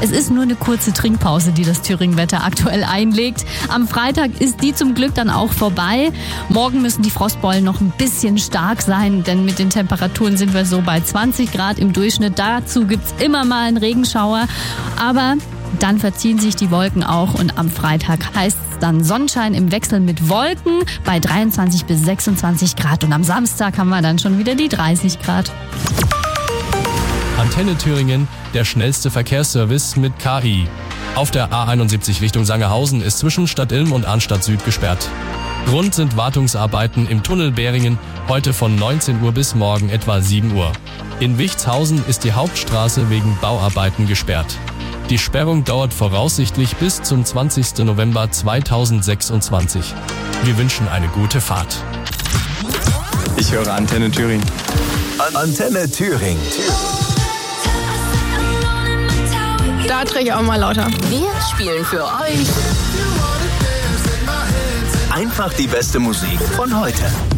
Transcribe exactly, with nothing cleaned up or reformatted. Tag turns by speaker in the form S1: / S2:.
S1: Es ist nur eine kurze Trinkpause, die das Thüringen-Wetter aktuell einlegt. Am Freitag ist die zum Glück dann auch vorbei. Morgen müssen die Frostbeulen noch ein bisschen stark sein, denn mit den Temperaturen sind wir so bei zwanzig Grad im Durchschnitt. Dazu gibt's immer mal einen Regenschauer, aber dann verziehen sich die Wolken auch und am Freitag heißt es dann Sonnenschein im Wechsel mit Wolken bei dreiundzwanzig bis sechsundzwanzig Grad und am Samstag haben wir dann schon wieder die dreißig Grad.
S2: Antenne Thüringen, der schnellste Verkehrsservice mit K I. Auf der A einundsiebzig Richtung Sangerhausen ist zwischen Stadt Ilm und Arnstadt Süd gesperrt. Grund sind Wartungsarbeiten im Tunnel Beringen, heute von neunzehn Uhr bis morgen etwa sieben Uhr. In Wichtshausen ist die Hauptstraße wegen Bauarbeiten gesperrt. Die Sperrung dauert voraussichtlich bis zum zwanzigsten November zweitausendsechsundzwanzig. Wir wünschen eine gute Fahrt.
S3: Ich höre Antenne Thüringen.
S4: Antenne Thüringen.
S5: Da drehe ich auch mal lauter.
S6: Wir spielen für euch
S4: Einfach die beste Musik von heute.